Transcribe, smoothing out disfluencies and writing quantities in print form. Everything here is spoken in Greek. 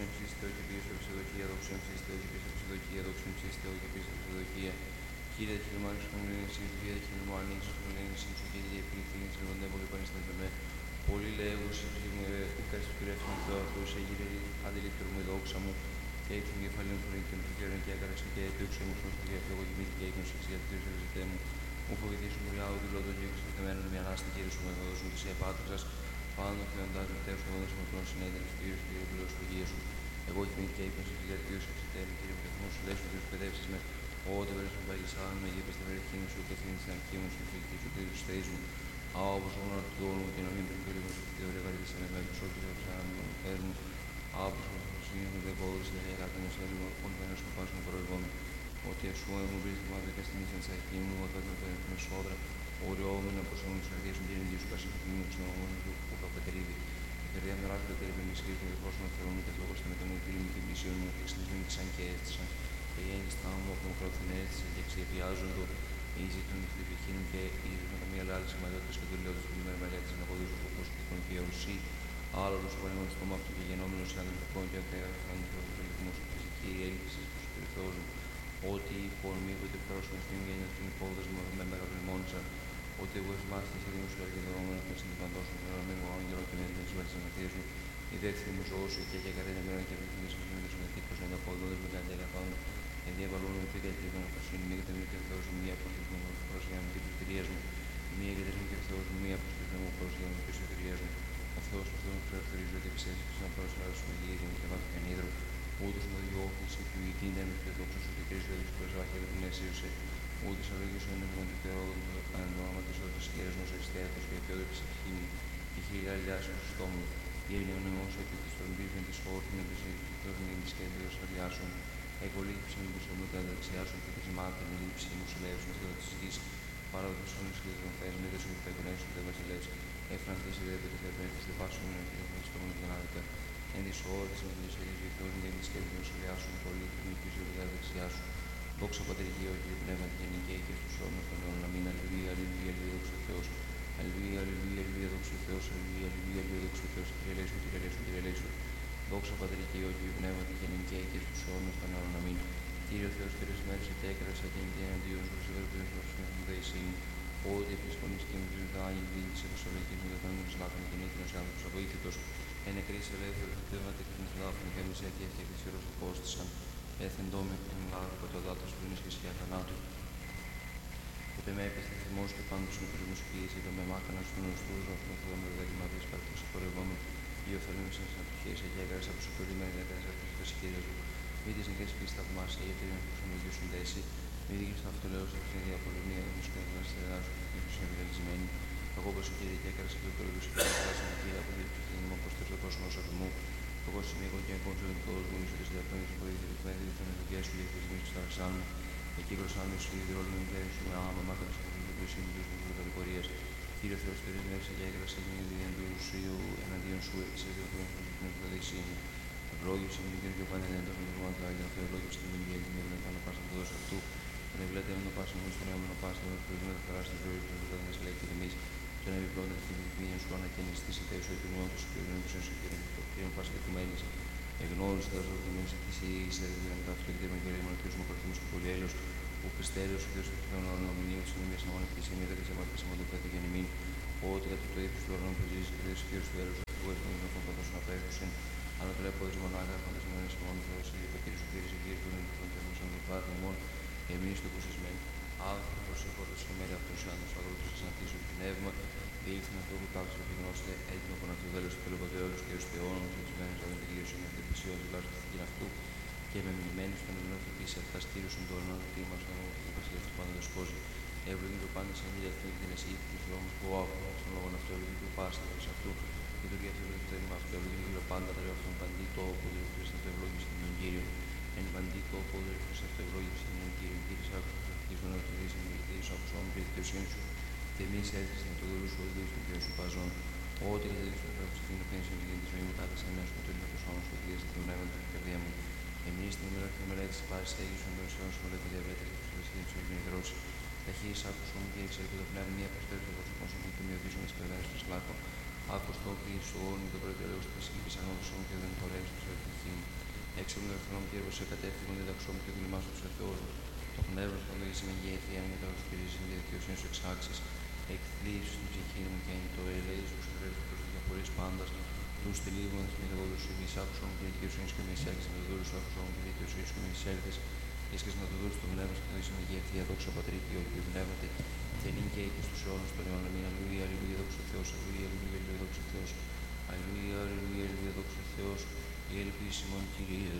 εμψίστε, όχι πίσω από ψευδοκία, δόξα εμψίστε, όχι πίσω από ψευδοκία, δόξα εμψίστε, όχι πίσω από ψευδοκία. Κύριε Ταχυλμάνη, Σχολίνηση, Κύριε Ταχυλμάνη, Σχολίνηση, Κύριε Επιληθήνη, Λεβοντέμπολη, Πανισταντεμέ. Πολύ λέγω, μου ευχαριστώ του ρεύμα του αυτού, σε γύρε αντιλήπτρο μου, δόξα μου. Και έτσι μου κεφαλήν του και μου φυγέρουν και έκαραξε και του έξω μου στο διαβιό, εγώ κοιμήθη και έκνωση για του εξαιρετέ μου. Μου φοβηθήσουν μου λιάω δηλώτο και εξαιρετημένου με ανάστη κύριε σου με δώσουν τη απάτριξα. Πάνω και οντάζουν τέλο του δόντων μου πλέον συνέδριο του κύριου και του του γύρω σου. Εγώ κοιμήθη και έκνωση για του εξαιρετέ κύριε Πεθμό σου λέσου και του παιδεύσει με. Ό,τι βρες με παγισάν με γύρω στην περιοχή μου σου και στην αρχή μου σου και του κύριου στέι μου. Όπως ο μόνος του τόνου και να μην περιφέρει μου σου και ωραία βαρύτησα με τους όποιους αψάνουν μου φέρνουν. Όπως ο Χριστίνος μου δεν μπορείς να διακάτω με σε λίγο όλοι θα νέσουν πάνω στον προηγούμενο. Ότι ασχούμε μου βρίσκει μάτια και στην ίσια της αρχή μου, όταν με σόδρα, οριόμενο όπως όμως τους αρχές μου και είναι σου κασίχη μου στον ομόνιο του που καπετερίδι. Η καρδιά μου ράζει πετέρη με μισή και δεχώς μου θέλω μου και λόγω στην μεταμού φίλη μου και μισή μου και ξενισμήνησαν και έστησαν. Και η έγγιστα μου από μικρόθεν έστησε και ξεπιάζοντο. Οι ζήτουν την τυπική μου και οι ζήτουν καμία άλλη σημαντικότητα και το λέω του πλημμένα μελέτη να αποδείξω το πώ και τον και ουσί. Άλλο του πανέμον στο μάτι και γενόμενο συναδελφικών και ανθεωρητικών σου φυσική έλλειψη του περιθώρου. Ότι υπορμήποτε πρόσωπο στην γένεια των υπόδε μου με μεγαλομόνισα. Ότι εγώ εσμάστη σε δημόσιο αρχιδρόμενο και στην παντόσου των ερωμένων άγγελων και με την ζωή τη αμαρτία μου. Η δεύτερη μου ζώση και για κατένα μέρα και με την συμμετοχή με αποδόντε με κάτι αγαθών. Εν διαβαλούν με πίτα και τον αφοσύνη, μία και την Θεός μου, μία προσθέτω μου πρόσχεια με την πληροφορία μου, μία και την Θεός μου, μία προσθέτω μου πρόσχεια με την πληροφορία μου. Ο Θεός που τον χαρακτηρίζει ότι ψεύσει και να πρόσφερα σου γύρι μου και βάθο και ανίδρο, ούτως με το διώχνηση του ητήνε με το δόξο σου και κρίζει το προσβάχει με την αισίωση, ούτως αλόγησε ένα με τον Θεό, αν το όνομα της όρτης χέρας μου, αριστέατος και απειόδο της αρχήνη, και χίλια αλλιάσεων στο στόμα. Η ελληνιονομός ότι της τολμπίζουν της όρτης με τις ειδικές με τις κέντρες αλλιάσεων. Εγώ λήψη μου πίσω μου τα δεξιά σου και τις μάτια με λήψη μου σου λέω στο τέλος της γης. Παράδοξος όνους και των θέσμων, είδε σου και πέκονες σου δεν βασιλεύς. Εφραντής η δεύτερη θερμένη της δεπάσου μου και την στο μόνο την άδικα. Εν της όρτης με την εισαγής και εκτός με την σκέψη μου σου λιάσουν πολύ και με πίσω και τα δεξιά σου. Δόξα πατρική όχι και πνεύμα και γενική και στους όρνους των αιώνων. Αμήν, αλληλούια, αλληλούια, αλληλούια, δόξα Θεός. Αλληλούια, αλληλούια, αλληλούια, δόξα Θεός. Αλληλούια, αλληλούια, αλληλούια, δόξα Θεός. Κύριε Λέησου, Κύριε Λέησου, Κύριε Λέησου. Δόξα πατρική όχι και πνεύμα και γενική και στους όρνους των αιώνων. Αμήν. Κύριε ο Θεός, Κύριε μέρες και έκρασα και νική εναντίον σου, σε βέβαιος σου μου δεησύνη. Ότι επισπονείς και μου ζητά άγιοι δίνεις σε προσωπική μου δεκάνου της λάθων και νύχτηνος άνθρωπος αβοήθητος. Εν εκρής ελεύθερος του τεύμα και την λάθων και μισή και ευκαιρίσιορος του κόστησαν. Έθεν τόμοι εν λάθο από το δάτος που είναι και σχέα θανάτου. Ότι με έπιστε θυμός και πάντως με προσμουσκείς, και με μάχανα στους νοστούς, αυτόν θα δούμε δέκημα της παρκής απορρευόμενου. Η οφθαλμίσαν στην ατυχία και έκαρες από σοκολήμενη δεκάρες από τις βασικήρες σου. Μη τις νεκές και στα θαυμάσια, γιατί δεν έχουν προσμογιούσουν τέση. Μη δείχνεις το αυτολέος από την διαπολεμία, δεν μου σκέφτομαι στη δεδά σου, και τους εμβιλελισμένοι. Εγώ προσοχήρι και έκαρες από το περίπου και έκαρες από την από την μου αποστήρω το πρόσωπο σου μου. Εγώ σημείο και εγώ του κόσμου, ίσω και συνταπλώνει σου βοήθεια και πέντε των ειδικέ σου διαχειρισμού του Ταραξάνου. Εκεί κροσάνου σου ήδη ρόλο με χέρι σου με άμα μάθα του πλουσίου του πρωτοπορία. Κύριε Θεό, του ρίζουν και έκρασε την ίδια του ουσίου εναντίον σου, σε δύο χρόνια που την εκπαίδευσή μου. Ευλόγησε μου και ο πάντα δεν το γνωρίζω, αλλά για αυτό ευλόγησε την ίδια την ίδια πάνω πάσα του δώσου αυτού. Τον ευλέτε με το πάσα μου στον αιώμενο πάσα του ευλογίου με τα χαρά στη ζωή του, όταν δεν σε λέει και εμεί. Τον επιπλώνει την ηθική σου ανακαινιστή σε τέσσερι του έτοιμου του και δεν του έσαι και πάσα και του μένει. Εγνώρισε τα ζωή του μέσα τη είσαι δυνατά του και δεν με ο Θεός μου προθυμός και πολύ έλεος. Ο Χριστέλεος, ο Θεός του Θεού να ονομηνίου της νομίας να μονευτείς η μοίρα της αμαρτίας μου το πέτει για νημήν. Ότι κατά το ύψος του ορνών που ζήσεις και Θεός Κύριος του έλεος, εγώ έσμον τον φόβο να απέχουσεν. Αν το λέω πόδες μονάχα, φαντας μονές και μόνο Θεός, η Πατήρης σου Κύριος, η Κύριος του Ελληνικού των Θεών, σαν υπάρχει μόνο, εμείς το κουσισμένοι. Άνθρωπος εφόρτος και μέρη αυτούς οι άντρους αγρότους σας αναπτύσσουν το πνεύμα, διήλθεν αυτό που τάψε και γνώστε, έτοιμο από να το δέλος του πελοπατέωρος και ως Θεόν, και τους μένους αδόν τελείωσαν με την πλησιόν τουλάχιστον στην αυτού, και με μνημένους των ελληνών θετήσει αυτά στήρουσαν το ορνό του μας τον βασιλεύς του πάντων δεσπόζει. Ευλογεί το πάντα σαν γύρια αυτή την εσύ του δρόμου που άφημα στον λόγο αυτού, ευλογεί του πάστα σε αυτού, και το διεύθυνο του θέμα αυτού, ευλογεί το πάντα τα λέω αυτόν παντή τόπο, δηλαδή αυτό ευλόγησε την τον Κύριο. Εν παντή τόπο, δηλαδή αυτό ευλόγησε την τον Κύριο. Κύριε Σάκου, θα αρχίσουμε να το δεις, να το από σώμα και τη δικαιοσύνη σου. Και εμείς έρθεις να το δωρού σου, ο Δίος του Θεού σου παζών. Ό,τι καταδείξει το πράγμα στην οποία σε βγαίνει τη ζωή μου, κάθε σαν έσου, το ίδιο το σώμα σου, και την πνεύμα του καρδιά μου. Εμείς την ημέρα και ημέρα της πάσης έγισον των Θεών σου, λέτε διαβέτες και τους δεσχείς του ελληνικρός. Ταχύης άκουσον μου και εξέλιξε το πνεύμα μία προστέρηση το πρόσωπό σου και μειωθήσουν τις περβαίνες του σλάκων. Άκουστο ποιησόν το πρώτο έλεγχο του βασιλικής ανώδου διδαξόμουν και δεν χωρεύει στο ψευτική μου. Έξω από τον ερθρό μου και έρβωσε κατεύθυνον διδαξόμουν και δουλειμά στο ψευτός μου. Το πνεύμα που οδήγησε σε μεγέθη, αν μετά ως πυρίζεις με δικαιοσύνη σου εξάξεις, εκθλίψεις στην ψυχή μου και είναι το ελέης που ξεφρέφει προς διαφορές πάντας. Τους τελείγοντας με το σου μη άκουσον και δικαιοσύνη και μη εισέλθεις, με το δούλου σου άκουσον και δικαιοσύνη και μη εισέλθεις. Ίσκες με το δούλου στο πνεύμα και οδήγησε μεγέθη, δόξα Πατρί και Υιό και Πνεύματι. Και νυν και ήκες στους αιώνας των αιώνων. Αμήν. Αλληλούια, αλληλούια, δόξα τω Θεός, αλληλούια, αλληλούια, αλληλούια, δόξα τω Θεός. Αλληλούια, αλληλούια, αλληλούια, δόξα τω Θεός. Η ελπίση ημών Κυρία.